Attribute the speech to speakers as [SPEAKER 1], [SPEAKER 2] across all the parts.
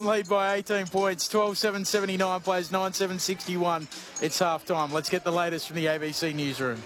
[SPEAKER 1] lead by 18 points. 12-7-79 plays 9-7-61. It's half-time. Let's get the latest from the ABC newsroom.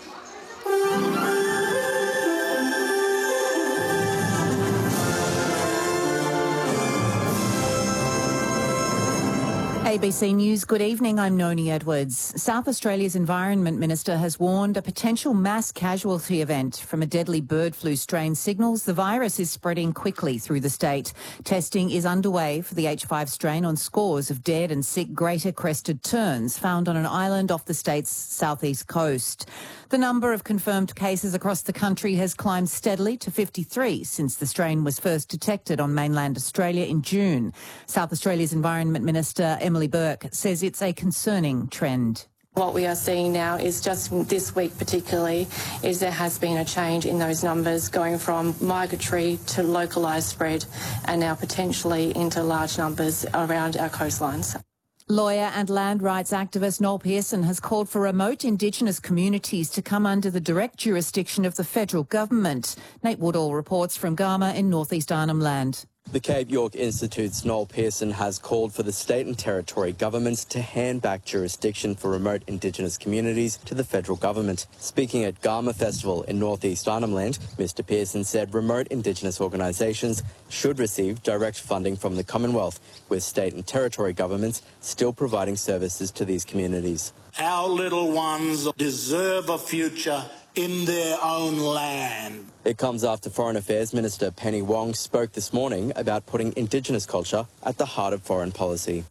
[SPEAKER 2] ABC News, good evening. I'm Noni Edwards. South Australia's Environment Minister has warned a potential mass casualty event from a deadly bird flu strain signals the virus is spreading quickly through the state. Testing is underway for the H5 strain on scores of dead and sick greater crested terns found on an island off the state's southeast coast. The number of confirmed cases across the country has climbed steadily to 53 since the strain was first detected on mainland Australia in June. South Australia's Environment Minister Emily Burke says it's a concerning trend.
[SPEAKER 3] What we are seeing now is just this week particularly is there has been a change in those numbers going from migratory to localised spread and now potentially into large numbers around our coastlines.
[SPEAKER 2] Lawyer and land rights activist Noel Pearson has called for remote Indigenous communities to come under the direct jurisdiction of the federal government. Nate Woodall reports from Garma in northeast Arnhem Land.
[SPEAKER 4] The Cape York Institute's Noel Pearson has called for the state and territory governments to hand back jurisdiction for remote Indigenous communities to the federal government. Speaking at Garma Festival in northeast Arnhem Land, Mr Pearson said remote Indigenous organisations should receive direct funding from the Commonwealth, with state and territory governments still providing services to these communities.
[SPEAKER 5] Our little ones deserve a future in their own land.
[SPEAKER 4] It comes after Foreign Affairs Minister Penny Wong spoke this morning about putting Indigenous culture at the heart of foreign policy.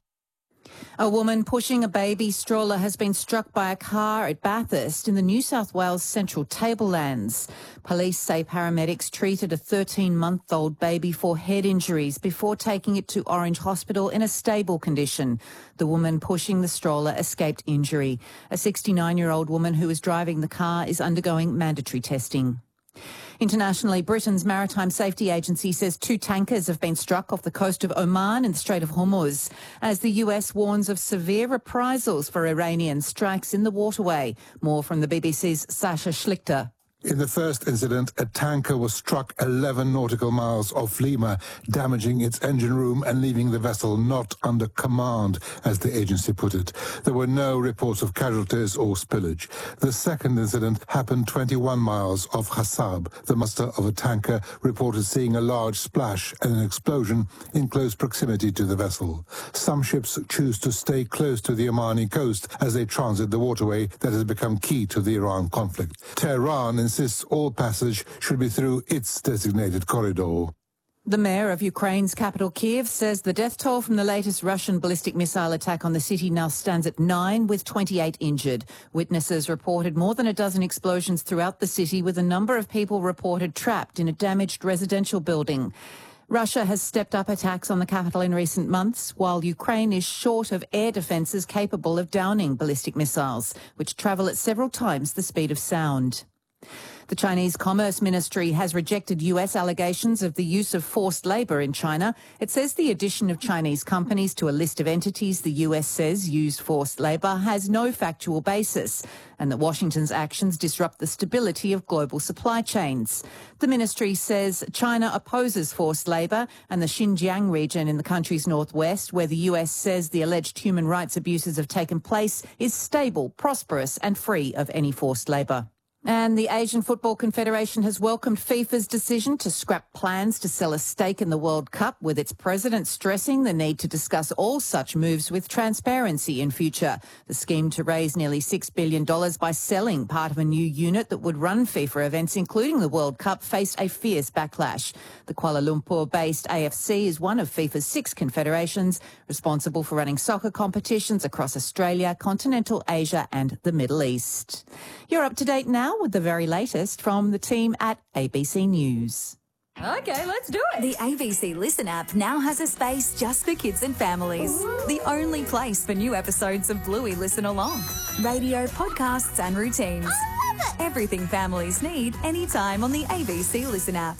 [SPEAKER 2] A woman pushing a baby stroller has been struck by a car at Bathurst in the New South Wales Central Tablelands. Police say paramedics treated a 13-month-old baby for head injuries before taking it to Orange Hospital in a stable condition. The woman pushing the stroller escaped injury. A 69-year-old woman who was driving the car is undergoing mandatory testing. Internationally, Britain's Maritime Safety Agency says 2 tankers have been struck off the coast of Oman in the Strait of Hormuz, as the US warns of severe reprisals for Iranian strikes in the waterway. More from the BBC's Sasha Schlichter.
[SPEAKER 6] In the first incident, a tanker was struck 11 nautical miles off Lima, damaging its engine room and leaving the vessel not under command, as the agency put it. There were no reports of casualties or spillage. The second incident happened 21 miles off Hassab. The master of a tanker reported seeing a large splash and an explosion in close proximity to the vessel. Some ships choose to stay close to the Omani coast as they transit the waterway that has become key to the Iran conflict. Tehran insists all passage should be through its designated corridor.
[SPEAKER 2] The mayor of Ukraine's capital, Kiev, says the death toll from the latest Russian ballistic missile attack on the city now stands at 9, with 28 injured. Witnesses reported more than a dozen explosions throughout the city, with a number of people reported trapped in a damaged residential building. Russia has stepped up attacks on the capital in recent months, while Ukraine is short of air defences capable of downing ballistic missiles, which travel at several times the speed of sound. The Chinese Commerce Ministry has rejected US allegations of the use of forced labour in China. It says the addition of Chinese companies to a list of entities the US says used forced labour has no factual basis, and that Washington's actions disrupt the stability of global supply chains. The ministry says China opposes forced labour, and the Xinjiang region in the country's northwest, where the US says the alleged human rights abuses have taken place, is stable, prosperous and free of any forced labour. And the Asian Football Confederation has welcomed FIFA's decision to scrap plans to sell a stake in the World Cup, with its president stressing the need to discuss all such moves with transparency in future. The scheme to raise nearly $6 billion by selling part of a new unit that would run FIFA events, including the World Cup, faced a fierce backlash. The Kuala Lumpur-based AFC is one of FIFA's 6 confederations, responsible for running soccer competitions across Australia, continental Asia and the Middle East. You're up to date now with the very latest from the team at ABC News.
[SPEAKER 7] Okay, let's do it.
[SPEAKER 8] The ABC Listen app now has a space just for kids and families.
[SPEAKER 7] Ooh.
[SPEAKER 8] The only place for new episodes of Bluey Listen Along. Radio, podcasts and routines.
[SPEAKER 7] I love it.
[SPEAKER 8] Everything families need anytime on the ABC Listen app.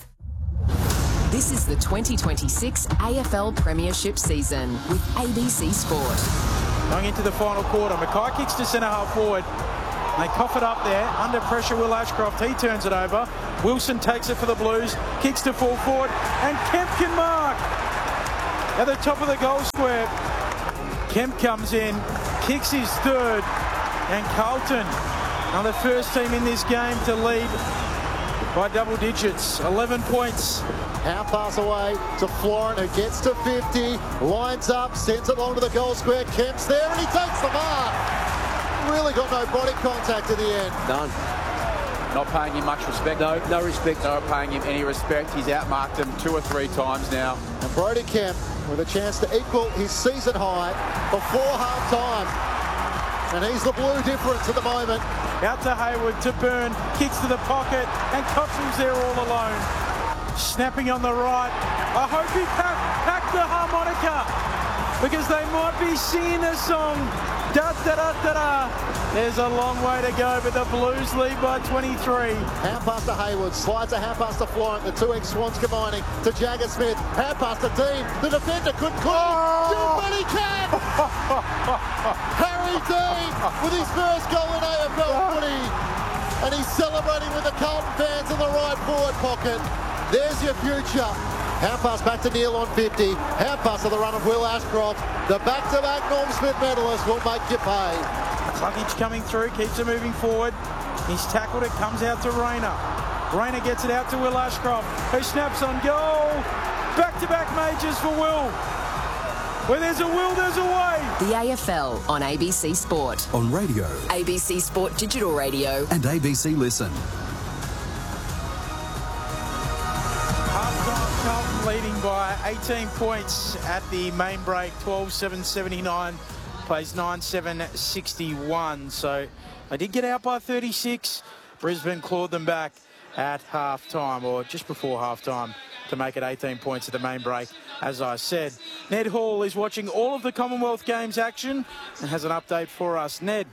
[SPEAKER 9] This is the 2026 AFL Premiership season with ABC Sport.
[SPEAKER 1] Going into the final quarter, Mackay kicks to centre half forward. They cough it up there. Under pressure, Will Ashcroft. He turns it over. Wilson takes it for the Blues. Kicks to full forward. And Kemp can mark. at the top of the goal square. Kemp comes in, kicks his third, and Carlton are the first team in this game to lead by double digits, 11 points.
[SPEAKER 10] Half pass away to Florent, who gets to 50, lines up, sends it along to the goal square. Kemp's there, and he takes the mark. Really got no body contact at the end.
[SPEAKER 11] None. Not paying him much respect. No respect. Not paying him any respect. He's outmarked him 2 or 3 times now.
[SPEAKER 10] And Brody Kemp with a chance to equal his season high before half-time. And he's the blue difference at the moment.
[SPEAKER 1] Out to Hayward, to Byrne, kicks to the pocket, and Coxon's there all alone. Snapping on the right. I hope he packed the harmonica, because they might be singing a song. Da-da-da-da-da. There's a long way to go, but the Blues lead by 23.
[SPEAKER 10] Hand pass to Hayward, slides a hand pass to Florent, the 2 ex-Swans combining to Jagger Smith. Hand pass to Dean, the defender couldn't call him, but he can! Harry Dean with his first goal in AFL footy. And he's celebrating with the Carlton fans in the right forward pocket. There's your future. Hand pass back to Neil on 50. Hand pass to the run of Will Ashcroft. The back-to-back Norm Smith medalist will make you pay.
[SPEAKER 1] Cluckage coming through, keeps it moving forward. He's tackled it, comes out to Rayner. Rayner gets it out to Will Ashcroft, who snaps on goal. Back-to-back majors for Will. Where there's a will, there's a way.
[SPEAKER 9] The AFL on ABC Sport.
[SPEAKER 12] On radio.
[SPEAKER 9] ABC Sport Digital Radio.
[SPEAKER 12] And ABC Listen.
[SPEAKER 1] Carlton leading by 18 points at the main break, 12-7-79, plays 9-7-61. So they did get out by 36. Brisbane clawed them back at half-time, or just before half-time, to make it 18 points at the main break, as I said. Ned Hall is watching all of the Commonwealth Games action and has an update for us. Ned.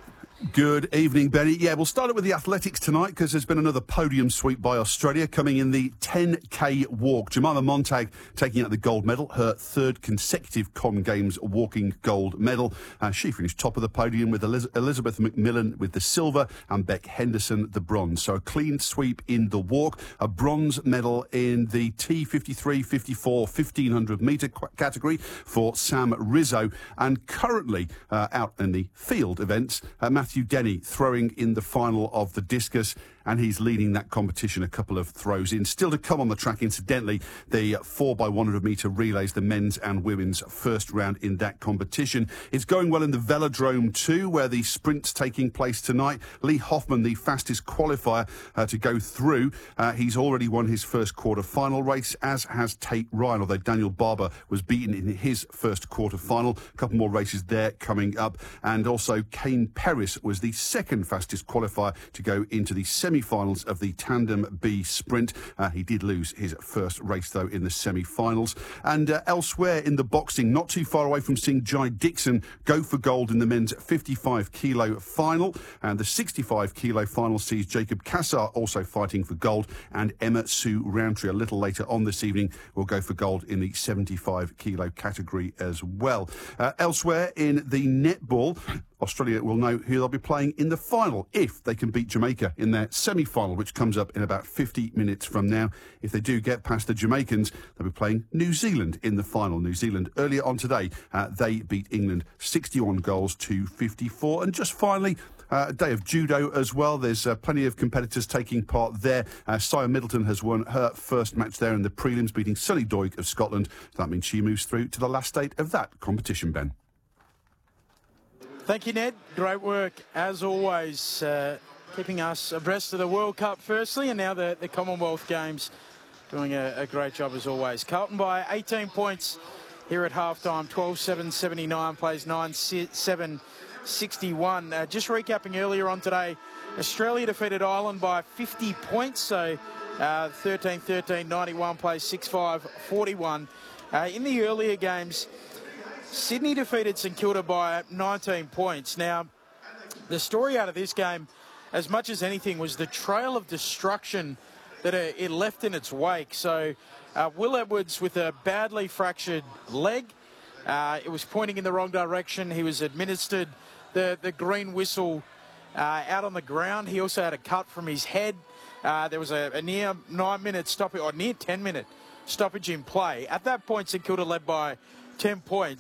[SPEAKER 13] Good evening, Benny. Yeah, we'll start it with the athletics tonight, because there's been another podium sweep by Australia coming in the 10K walk. Jemima Montag taking out the gold medal, her 3rd consecutive Com Games walking gold medal. She finished top of the podium with Elizabeth McMillan with the silver and Beck Henderson the bronze. So a clean sweep in the walk, a bronze medal in the T53, 54, 1500 metre category for Sam Rizzo. And currently out in the field events, Matthew Denny throwing in the final of the discus, and he's leading that competition a couple of throws in. Still to come on the track, incidentally, the 4x100 metre relays, the men's and women's first round in that competition. It's going well in the velodrome too, where the sprint's taking place tonight. Lee Hoffman, the fastest qualifier to go through. He's already won his first quarter-final race, as has Tate Ryan, although Daniel Barber was beaten in his first quarter-final. A couple more races there coming up. And also Kane Perris was the 2nd fastest qualifier to go into the semi-finals of the Tandem B Sprint. He did lose his first race, though, in the semi-finals. And elsewhere in the boxing, not too far away from seeing Jai Dixon go for gold in the men's 55-kilo final. And the 65-kilo final sees Jacob Cassar also fighting for gold, and Emma Sue Roundtree a little later on this evening will go for gold in the 75-kilo category as well. Elsewhere in the netball, Australia will know who they'll be playing in the final if they can beat Jamaica in their semi-final, which comes up in about 50 minutes from now. If they do get past the Jamaicans, they'll be playing New Zealand in the final. New Zealand, earlier on today, they beat England 61 goals to 54. And just finally, a day of judo as well. There's plenty of competitors taking part there. Sia Middleton has won her first match there in the prelims, beating Sully Doig of Scotland. So that means she moves through to the last state of that competition, Ben.
[SPEAKER 1] Thank you, Ned. Great work, as always, keeping us abreast of the World Cup firstly, and now the Commonwealth Games. Doing a great job, as always. Carlton by 18 points here at halftime, 12-7-79, plays 9-7-61. Just recapping earlier on today, Australia defeated Ireland by 50 points, so 13-13, 91, plays 6-5-41. In the earlier games, Sydney defeated St Kilda by 19 points. Now, the story out of this game, as much as anything, was the trail of destruction that it left in its wake. So, Will Edwards with a badly fractured leg. It was pointing in the wrong direction. He was administered the green whistle out on the ground. He also had a cut from his head. There was a near 9-minute stoppage, or near 10-minute stoppage in play. At that point, St Kilda led by 10 points.